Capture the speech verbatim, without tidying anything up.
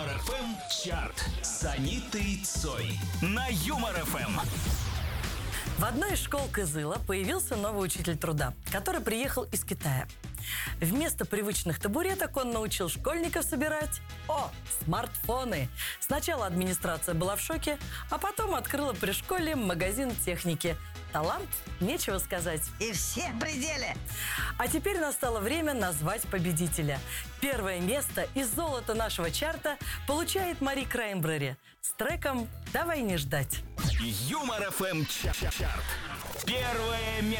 Юмор эф эм чарт с Анитой Цой на Юмор эф эм. В одной из школ Кызыла появился новый учитель труда, который приехал из Китая. Вместо привычных табуреток он научил школьников собирать, о, смартфоны. Сначала администрация была в шоке, а потом открыла при школе магазин техники. Талант, нечего сказать. И все в пределе. А теперь настало время назвать победителя. Первое место и золото нашего чарта получает Мари Краймбрери с треком «Давай не ждать». Юмор эф эм чарт. Первое место.